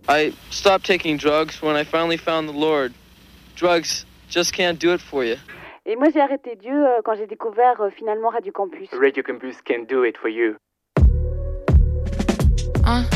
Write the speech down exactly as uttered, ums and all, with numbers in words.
I stopped taking drugs when I finally found the Lord. Drugs just can't do it for you. Et moi, j'ai arrêté Dieu euh, quand j'ai découvert euh, finalement Radio Campus. Radio Campus can do it for you. Hein?